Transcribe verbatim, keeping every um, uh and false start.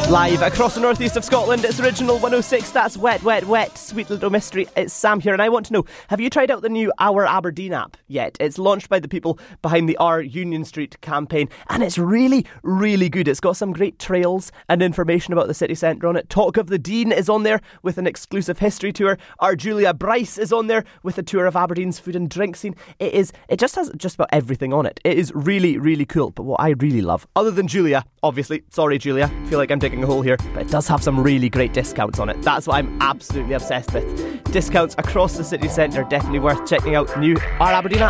Live across the northeast of Scotland, it's Original one oh six. That's Wet, Wet, Wet, Sweet Little Mystery. It's Sam here, and I want to know, have you tried out the new Our Aberdeen app yet? It's launched by the people behind the Our Union Street campaign, and it's really, really good. It's got some great trails and information about the city centre on it. Talk of the Dean is on there with an exclusive history tour. Our Julia Bryce is on there with a tour of Aberdeen's food and drink scene. It is, it just has just about everything on it. It is really, really cool. But what I really love, other than Julia, obviously, sorry Julia, I feel like I'm digging a hole here, but it does have some really great discounts on it. That's what I'm absolutely obsessed with. Discounts across the city centre, definitely worth checking out. New Our Aberdeen app.